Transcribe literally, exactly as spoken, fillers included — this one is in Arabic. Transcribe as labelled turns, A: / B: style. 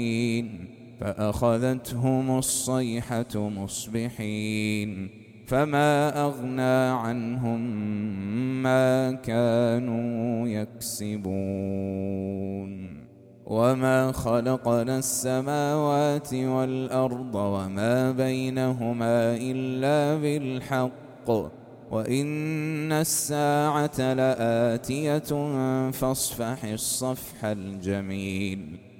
A: فأخذتهم الصيحة مصبحين فما أغنى عنهم ما كانوا يكسبون وما خلقنا السماوات والأرض وما بينهما إلا بالحق وإن الساعة لآتية فاصفح الصفح الجميل